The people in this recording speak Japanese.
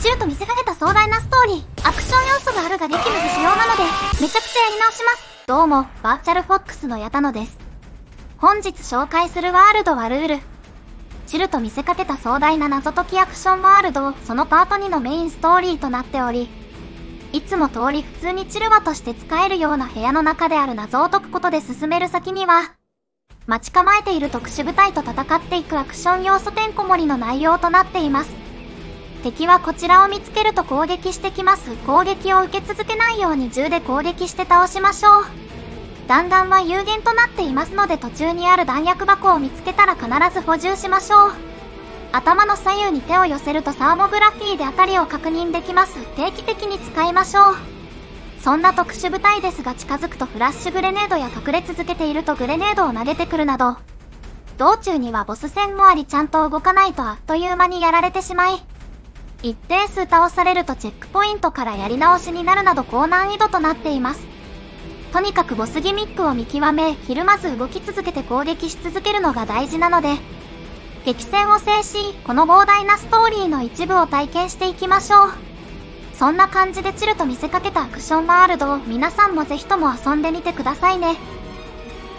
チルと見せかけた壮大なストーリー、アクション要素があるが激務で不要なので、めちゃくちゃやり直します。どうも、バーチャルフォックスの矢田野です。本日紹介するワールドはルール。チルと見せかけた壮大な謎解きアクションワールド、そのパート2のメインストーリーとなっており、いつも通り普通にチルワとして使えるような部屋の中である謎を解くことで進める先には、待ち構えている特殊部隊と戦っていくアクション要素てんこ盛りの内容となっています。敵はこちらを見つけると攻撃してきます。攻撃を受け続けないように銃で攻撃して倒しましょう。弾丸は有限となっていますので途中にある弾薬箱を見つけたら必ず補充しましょう。頭の左右に手を寄せるとサーモグラフィーで辺りを確認できます。定期的に使いましょう。そんな特殊部隊ですが近づくとフラッシュグレネードや隠れ続けているとグレネードを投げてくるなど、道中にはボス戦もありちゃんと動かないとあっという間にやられてしまい、一定数倒されるとチェックポイントからやり直しになるなど高難易度となっています。とにかくボスギミックを見極め、ひるまず動き続けて攻撃し続けるのが大事なので、激戦を制し、この膨大なストーリーの一部を体験していきましょう。そんな感じでチルと見せかけたアクションワールドを皆さんもぜひとも遊んでみてくださいね。